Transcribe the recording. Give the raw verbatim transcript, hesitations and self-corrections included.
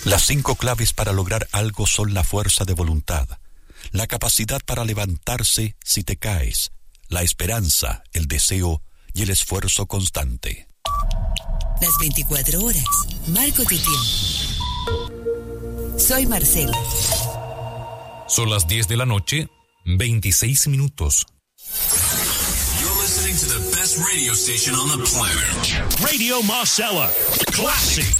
Las cinco claves para lograr algo son la fuerza de voluntad, la capacidad para levantarse si te caes, la esperanza, el deseo y el esfuerzo constante. Las veinticuatro horas, marco tu tiempo. Soy Marcela. Son las diez de la noche, veintiséis minutos. You're listening to the best radio station on the planet. Radio Marcella. Classic.